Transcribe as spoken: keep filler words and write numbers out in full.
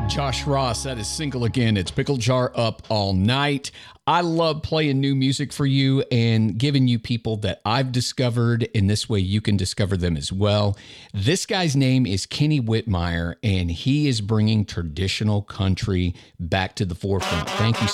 Josh Ross, that is single again. It's Pickle Jar Up All Night. I love playing new music for you and giving you people that I've discovered, and this way you can discover them as well. This guy's name is Kenny Whitmire, and he is bringing traditional country back to the forefront. Thank you